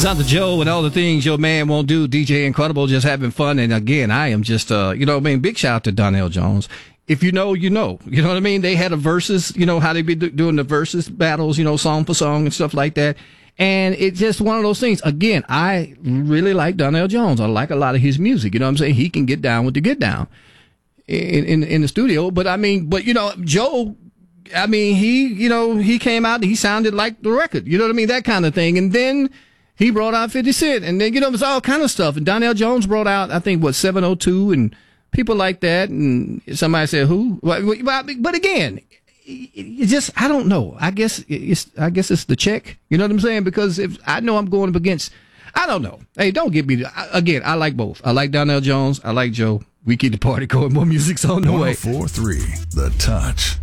Dr. Joe and all the things your man won't do. DJ Incredible, just having fun. And again, I am just, big shout out to Donell Jones. If you know, you know. You know what I mean? They had a versus, how they be doing the versus battles, song for song and stuff like that. And it's just one of those things. Again, I really like Donell Jones. I like a lot of his music. You know what I'm saying? He can get down with the get down in the studio. But Joe, he came out, he sounded like the record. You know what I mean? That kind of thing. And then he brought out 50 Cent. And then, it's all kind of stuff. And Donell Jones brought out, I think, 702 and people like that. And somebody said, who? But again, it just, I don't know. I guess it's the check. You know what I'm saying? Because if I know I'm going up against, I don't know. Hey, don't get me. Again, I like both. I like Donell Jones. I like Joe. We keep the party going. More music's on the way. 104.3 The Touch.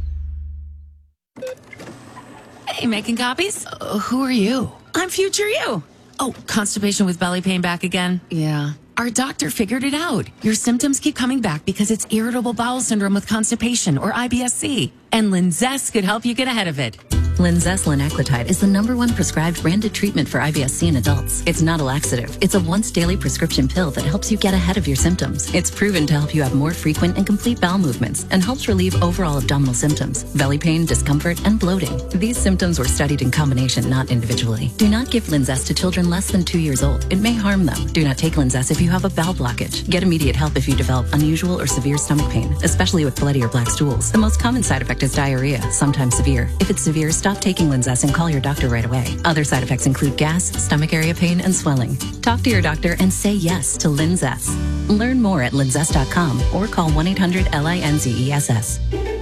Hey, making copies? Who are you? I'm future you. Oh, constipation with belly pain back again? Yeah. Our doctor figured it out. Your symptoms keep coming back because it's irritable bowel syndrome with constipation, or IBS-C. And Linzess could help you get ahead of it. Linzess linaclotide is the #1 prescribed branded treatment for IBS-C in adults. It's not a laxative. It's a once-daily prescription pill that helps you get ahead of your symptoms. It's proven to help you have more frequent and complete bowel movements and helps relieve overall abdominal symptoms, belly pain, discomfort, and bloating. These symptoms were studied in combination, not individually. Do not give Linzess to children less than 2 years old. It may harm them. Do not take Linzess if you have a bowel blockage. Get immediate help if you develop unusual or severe stomach pain, especially with bloody or black stools. The most common side effect is diarrhea, sometimes severe. If it's severe, stop taking Linzess and call your doctor right away. Other side effects include gas, stomach area pain, and swelling. Talk to your doctor and say yes to Linzess. Learn more at linzess.com or call 1-800-LINZESS.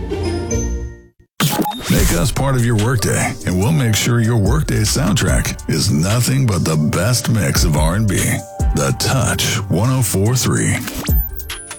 Make us part of your workday, and we'll make sure your workday soundtrack is nothing but the best mix of R&B. The Touch 104.3.